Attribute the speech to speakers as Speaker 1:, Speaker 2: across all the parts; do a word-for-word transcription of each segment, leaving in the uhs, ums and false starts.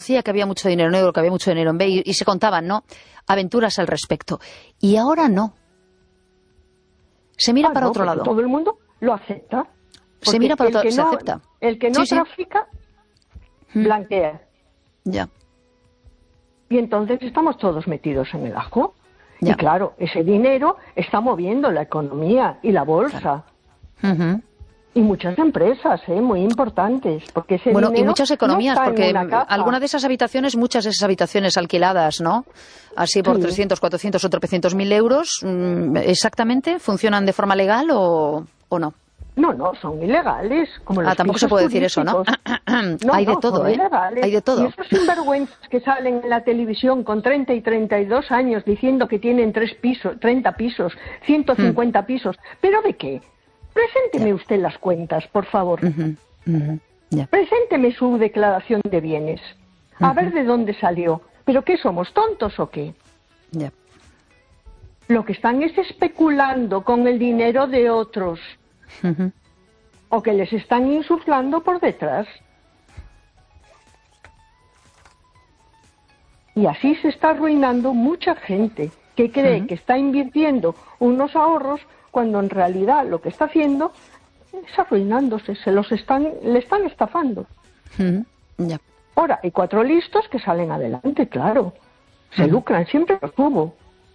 Speaker 1: conocía que había mucho dinero negro, que había mucho dinero en B, y, y se contaban, ¿no?, aventuras al respecto. Y ahora no. Se mira
Speaker 2: ah,
Speaker 1: para
Speaker 2: no,
Speaker 1: otro lado.
Speaker 2: Todo el mundo lo acepta.
Speaker 1: Se mira para otro lado, se
Speaker 2: no,
Speaker 1: acepta.
Speaker 2: El que no
Speaker 1: sí,
Speaker 2: trafica,
Speaker 1: sí.
Speaker 2: blanquea.
Speaker 1: Ya.
Speaker 2: Y entonces estamos todos metidos en el ajo.
Speaker 1: Ya.
Speaker 2: Y claro, ese dinero está moviendo la economía y la bolsa.
Speaker 1: Claro. Uh-huh.
Speaker 2: Y muchas empresas, ¿eh? Muy importantes. Porque ese
Speaker 1: bueno,
Speaker 2: dinero
Speaker 1: y muchas economías,
Speaker 2: no está
Speaker 1: porque
Speaker 2: en una caja.
Speaker 1: alguna de esas habitaciones, muchas de esas habitaciones alquiladas, ¿no?, así por sí. trescientos, cuatrocientos o tropecientos mil euros, ¿exactamente funcionan de forma legal o, o no?
Speaker 2: No, no, son ilegales. Como los
Speaker 1: ah, tampoco se puede decir eso, ¿no?
Speaker 2: no
Speaker 1: Hay de
Speaker 2: no,
Speaker 1: todo,
Speaker 2: son
Speaker 1: ¿eh?
Speaker 2: Ilegales.
Speaker 1: Hay de todo.
Speaker 2: Y esos sinvergüenzas que salen en la televisión con treinta y treinta y dos años diciendo que tienen tres pisos, treinta pisos, ciento cincuenta hmm. pisos. ¿Pero de qué? Presénteme yeah. usted las cuentas, por favor.
Speaker 1: Uh-huh. Uh-huh. Yeah.
Speaker 2: Presénteme su declaración de bienes. A uh-huh. ver de dónde salió. ¿Pero qué somos, tontos o qué?
Speaker 1: Yeah.
Speaker 2: Lo que están es especulando con el dinero de otros.
Speaker 1: Uh-huh.
Speaker 2: O que les están insuflando por detrás. Y así se está arruinando mucha gente que cree uh-huh. que está invirtiendo unos ahorros cuando en realidad lo que está haciendo es arruinándose, se los están, le están estafando.
Speaker 1: Uh-huh. Yeah.
Speaker 2: Ahora, hay cuatro listos que salen adelante, claro. Se uh-huh. lucran, siempre los hubo.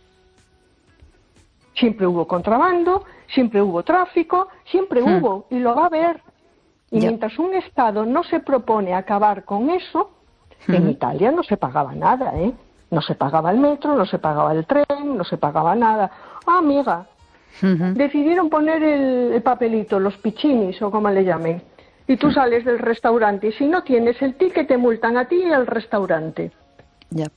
Speaker 2: Siempre hubo contrabando, siempre hubo tráfico, siempre hmm. hubo, y lo va a haber. Y yeah. mientras un Estado no se propone acabar con eso, hmm. en Italia no se pagaba nada, ¿eh? No se pagaba el metro, no se pagaba el tren, no se pagaba nada. Ah, amiga, uh-huh. decidieron poner el, el papelito, los piccinis, o como le llamen, y tú hmm. sales del restaurante, y si no tienes el ticket te multan a ti y al restaurante.
Speaker 1: Ya. Yeah.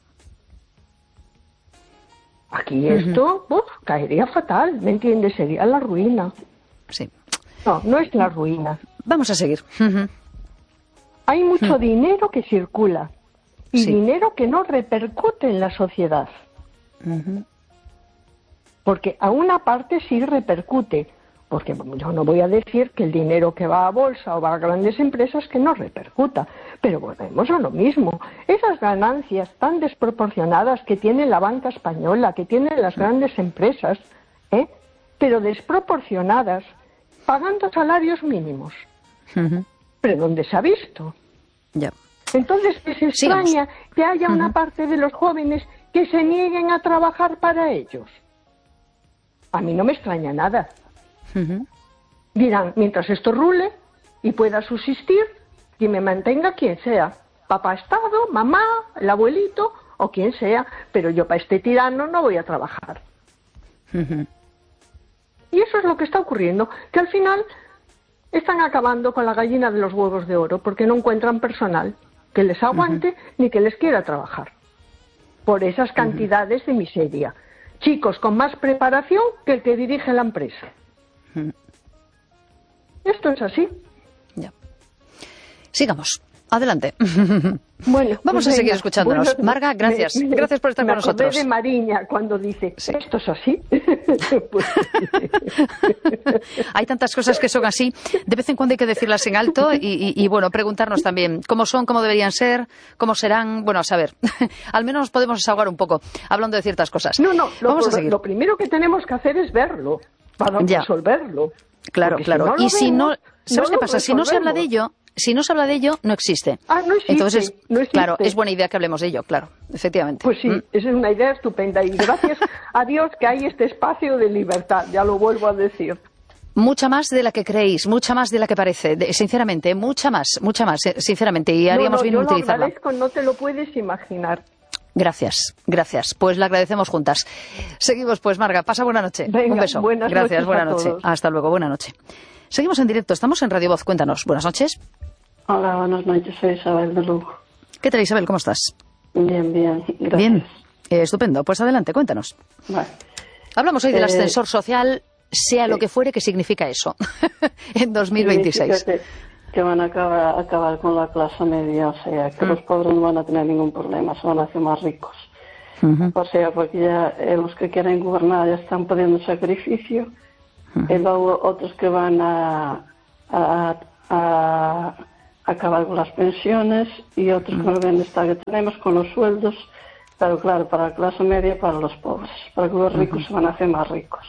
Speaker 2: Aquí esto uh-huh. uf, caería fatal, ¿me entiendes? Sería la ruina.
Speaker 1: Sí.
Speaker 2: No, no es la ruina.
Speaker 1: Vamos a seguir. Uh-huh.
Speaker 2: Hay mucho
Speaker 1: uh-huh.
Speaker 2: dinero que circula y
Speaker 1: sí.
Speaker 2: dinero que no repercute en la sociedad.
Speaker 1: Uh-huh.
Speaker 2: Porque a una parte sí repercute. Porque yo no voy a decir que el dinero que va a bolsa o va a grandes empresas que no repercuta, pero volvemos a lo mismo. Esas ganancias tan desproporcionadas que tiene la banca española, que tienen las grandes empresas, ¿eh? pero desproporcionadas, pagando salarios mínimos. Uh-huh. ¿Pero dónde se ha visto?
Speaker 1: Ya.
Speaker 2: Entonces es extraña Sigamos. que haya uh-huh. una parte de los jóvenes que se nieguen a trabajar para ellos. A mí no me extraña nada. Uh-huh. Dirán, mientras esto rule y pueda subsistir, que me mantenga quien sea, papá Estado, mamá, el abuelito o quien sea, pero yo para este tirano no voy a trabajar. Uh-huh. Y eso es lo que está ocurriendo, que al final están acabando con la gallina de los huevos de oro, porque no encuentran personal que les aguante uh-huh. ni que les quiera trabajar, por esas cantidades uh-huh. de miseria. Chicos con más preparación que el que dirige la empresa. Esto es así.
Speaker 1: Ya. Sigamos. Adelante.
Speaker 2: Bueno,
Speaker 1: vamos
Speaker 2: pues
Speaker 1: a seguir
Speaker 2: venga.
Speaker 1: escuchándonos. Bueno, Marga, gracias.
Speaker 2: Me, me,
Speaker 1: gracias por estar
Speaker 2: me
Speaker 1: con nosotros.
Speaker 2: Me de Mariña cuando dice, sí. ¿esto es así? Pues...
Speaker 1: Hay tantas cosas que son así. De vez en cuando hay que decirlas en alto y, y, y bueno, preguntarnos también cómo son, cómo deberían ser, cómo serán. Bueno, a saber. Al menos nos podemos desahogar un poco hablando de ciertas cosas.
Speaker 2: No, no. Lo,
Speaker 1: vamos a seguir.
Speaker 2: Lo primero que tenemos que hacer es verlo para ya. resolverlo.
Speaker 1: Claro,
Speaker 2: Porque
Speaker 1: claro.
Speaker 2: Si no
Speaker 1: y si
Speaker 2: vemos,
Speaker 1: no, ¿sabes
Speaker 2: no
Speaker 1: qué pasa? Si no se habla de ello, si no se habla de ello, no existe.
Speaker 2: Ah, no existe.
Speaker 1: Entonces,
Speaker 2: no existe.
Speaker 1: claro, es buena idea que hablemos de ello, claro, efectivamente.
Speaker 2: Pues sí,
Speaker 1: ¿Mm?
Speaker 2: esa es una idea estupenda y gracias a Dios que hay este espacio de libertad, ya lo vuelvo a decir.
Speaker 1: Mucha más de la que creéis, mucha más de la que parece, de, sinceramente, mucha más, mucha más, sinceramente, y haríamos
Speaker 2: no, no,
Speaker 1: bien
Speaker 2: yo
Speaker 1: en utilizarla.
Speaker 2: Lo agradezco, no te lo puedes imaginar.
Speaker 1: Gracias, gracias. Pues la agradecemos juntas. Seguimos pues, Marga. Pasa buena noche.
Speaker 2: Venga,
Speaker 1: un beso.
Speaker 2: Buenas
Speaker 1: Gracias,
Speaker 2: noches
Speaker 1: buena
Speaker 2: a
Speaker 1: noche.
Speaker 2: todos.
Speaker 1: Hasta luego, buena noche. Seguimos en directo, estamos en Radio Voz. Cuéntanos. Buenas noches.
Speaker 3: Hola, buenas noches. Soy Isabel de Lugo.
Speaker 1: ¿Qué tal, Isabel? ¿Cómo estás?
Speaker 3: Bien, bien. Gracias.
Speaker 1: Bien. Eh, estupendo. Pues adelante, cuéntanos.
Speaker 3: Vale.
Speaker 1: Hablamos hoy del
Speaker 3: eh,
Speaker 1: ascensor social, sea
Speaker 3: sí.
Speaker 1: lo que fuere, ¿qué significa eso en dos mil veintiséis?
Speaker 3: Que, que van a acabar, acabar con la clase media, o sea, que mm. los pobres no van a tener ningún problema, se van a hacer más ricos. Uh-huh. O sea, porque ya eh, los que quieren gobernar ya están pidiendo sacrificio, uh-huh. y luego otros que van a, a, a, acabar con las pensiones y otros con el bienestar que tenemos, con los sueldos, pero claro, para la clase media, para los pobres, para que los ricos uh-huh. se van a hacer más ricos.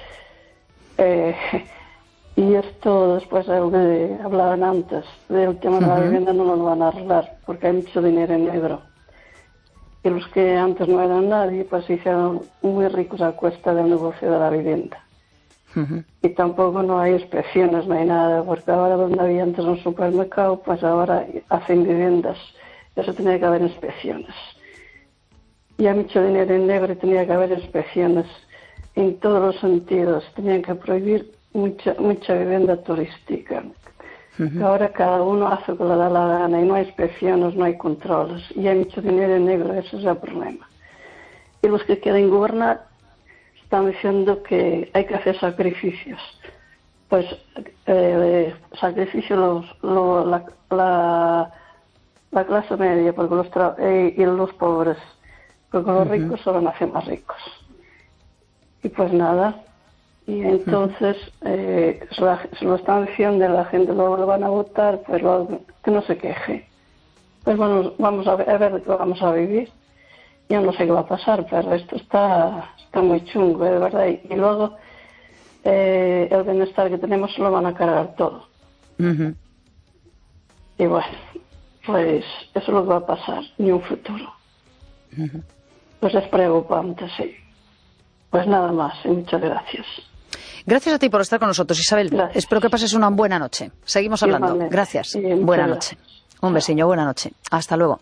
Speaker 3: Eh, y esto después de lo que hablaban antes, del tema de la uh-huh. vivienda, no lo van a arreglar, porque hay mucho dinero en negro. Y los que antes no eran nadie, pues se hicieron muy ricos a cuesta del negocio de la vivienda. Uh-huh. Y tampoco no hay inspecciones, no hay nada, porque ahora donde había antes un supermercado, pues ahora hacen viviendas. Eso tenía que haber inspecciones. Y hay mucho dinero en negro y tenía que haber inspecciones en todos los sentidos. Tenían que prohibir mucha mucha vivienda turística. Uh-huh. Ahora cada uno hace lo que le da la gana y no hay inspecciones, no hay controles. Y hay mucho dinero en negro, ese es el problema. Y los que quieren gobernar están diciendo que hay que hacer sacrificios. Pues eh, sacrificio los, lo, la, la, la clase media porque los tra- eh, y los pobres, porque los uh-huh. ricos solo nacen más ricos. Y pues nada, y entonces uh-huh. eh, se, la, se lo están diciendo, la gente luego lo van a votar, pero que no se queje. Pues bueno, vamos a ver, a ver qué vamos a vivir. Yo no sé qué va a pasar, pero esto está, está muy chungo, de verdad. Y, y luego eh, el bienestar que tenemos se lo van a cargar todo. Uh-huh. Y bueno, pues eso es lo que va a pasar, ni un futuro. Uh-huh. Pues es preocupante, sí. Pues nada más, y muchas gracias.
Speaker 1: Gracias a ti por estar con nosotros, Isabel.
Speaker 3: Gracias.
Speaker 1: Espero que pases una buena noche. Seguimos hablando.
Speaker 3: Igualmente.
Speaker 1: Gracias.
Speaker 3: Sí,
Speaker 1: buena
Speaker 3: gracias.
Speaker 1: noche. Un besiño, buena noche. Hasta luego.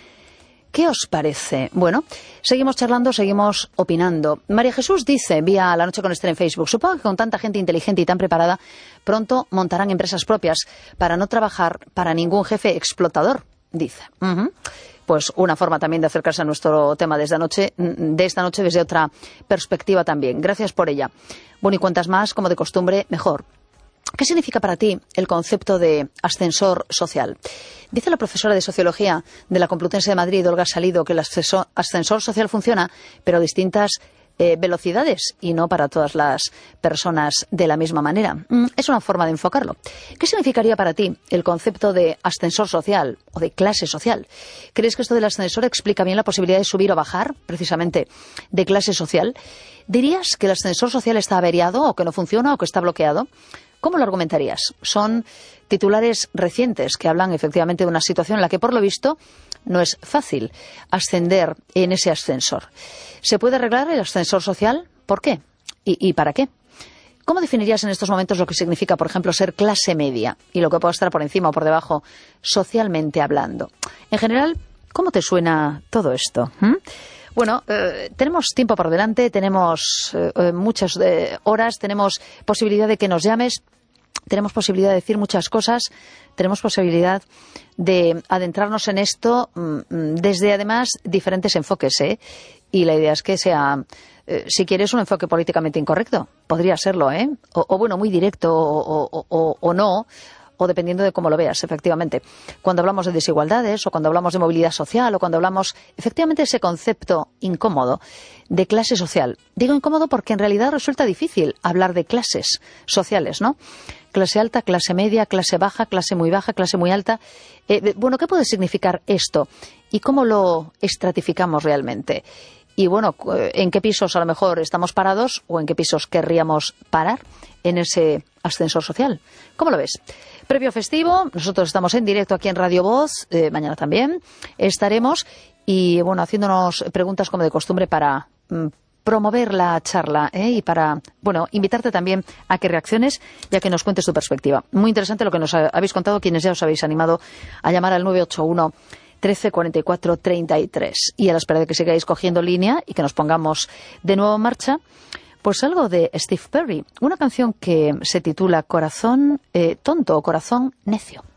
Speaker 1: ¿Qué os parece? Bueno, seguimos charlando, seguimos opinando. María Jesús dice, vía La Noche con Esther en Facebook, supongo que con tanta gente inteligente y tan preparada, pronto montarán empresas propias para no trabajar para ningún jefe explotador, dice. Uh-huh. Pues una forma también de acercarse a nuestro tema de esta noche, de esta noche desde otra perspectiva también. Gracias por ella. Bueno, y cuantas más, como de costumbre, mejor. ¿Qué significa para ti el concepto de ascensor social? Dice la profesora de Sociología de la Complutense de Madrid, Olga Salido, que el ascensor, ascensor social funciona, pero a distintas eh, velocidades y no para todas las personas de la misma manera. Mm, es una forma de enfocarlo. ¿Qué significaría para ti el concepto de ascensor social o de clase social? ¿Crees que esto del ascensor explica bien la posibilidad de subir o bajar, precisamente, de clase social? ¿Dirías que el ascensor social está averiado o que no funciona o que está bloqueado? ¿Cómo lo argumentarías? Son titulares recientes que hablan efectivamente de una situación en la que, por lo visto, no es fácil ascender en ese ascensor. ¿Se puede arreglar el ascensor social? ¿Por qué? ¿Y, y para qué? ¿Cómo definirías en estos momentos lo que significa, por ejemplo, ser clase media y lo que puede estar por encima o por debajo socialmente hablando? En general, ¿cómo te suena todo esto? ¿Mm? Bueno, eh, tenemos tiempo por delante, tenemos eh, muchas eh, horas, tenemos posibilidad de que nos llames, tenemos posibilidad de decir muchas cosas, tenemos posibilidad de adentrarnos en esto mmm, desde, además, diferentes enfoques, ¿eh? Y la idea es que sea, eh, si quieres, un enfoque políticamente incorrecto. Podría serlo, ¿eh? O, o bueno, muy directo o, o, o, o no, o dependiendo de cómo lo veas, efectivamente. Cuando hablamos de desigualdades, o cuando hablamos de movilidad social, o cuando hablamos, efectivamente, de ese concepto incómodo de clase social. Digo incómodo porque en realidad resulta difícil hablar de clases sociales, ¿no? Clase alta, clase media, clase baja, clase muy baja, clase muy alta. Eh, bueno, ¿qué puede significar esto? ¿Y cómo lo estratificamos realmente? Y bueno, ¿en qué pisos a lo mejor estamos parados o en qué pisos querríamos parar en ese ascensor social? ¿Cómo lo ves? Previo festivo, nosotros estamos en directo aquí en Radio Voz, eh, mañana también estaremos, y bueno, haciéndonos preguntas como de costumbre para mm, promover la charla, ¿eh? Y para, bueno, invitarte también a que reacciones y a que nos cuentes tu perspectiva. Muy interesante lo que nos habéis contado, quienes ya os habéis animado a llamar al nueve ocho uno, trece cuarenta y cuatro, treinta y tres. Y a la espera de que sigáis cogiendo línea y que nos pongamos de nuevo en marcha, pues algo de Steve Perry, una canción que se titula Corazón eh, tonto o Corazón necio.